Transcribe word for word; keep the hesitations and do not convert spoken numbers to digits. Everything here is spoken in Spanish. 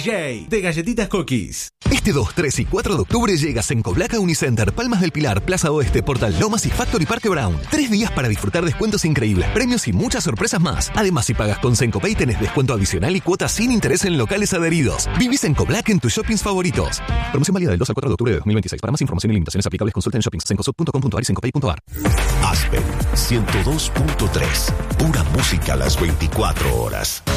J de Galletitas Cookies. Este dos, tres y cuatro de octubre llegas en Coblaca Unicenter, Palmas del Pilar, Plaza Oeste, Portal Lomas y Factory Parque Brown. Tres días para disfrutar descuentos increíbles, premios y muchas sorpresas más. Además, si pagas con Sencopay tenés descuento adicional y cuotas sin interés en locales adheridos. Vivís en Coblaca en tus shoppings favoritos. Promoción válida del dos al cuatro de octubre de dos mil veintiséis. Para más información y limitaciones aplicables consulta en shoppings cencosud punto com punto a r y sencopay punto a r. Aspen ciento dos punto tres. Pura música a las veinticuatro horas.